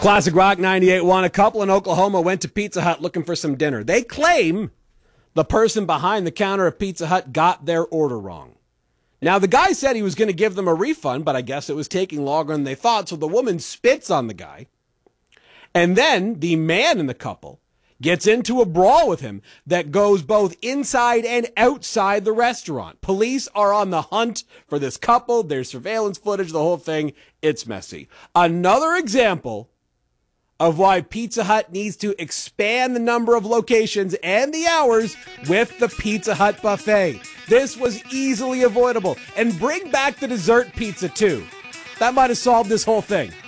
Classic Rock 98.1. A couple in Oklahoma went to Pizza Hut looking for some dinner. They claim the person behind the counter at Pizza Hut got their order wrong. Now, the guy said he was going to give them a refund, but I guess it was taking longer than they thought, so the woman spits on the guy. And then the man in the couple gets into a brawl with him that goes both inside and outside the restaurant. Police are on the hunt for this couple. There's surveillance footage, the whole thing. It's messy. Another example of why Pizza Hut needs to expand the number of locations and the hours with the Pizza Hut buffet. This was easily avoidable. And bring back the dessert pizza, too. That might have solved this whole thing.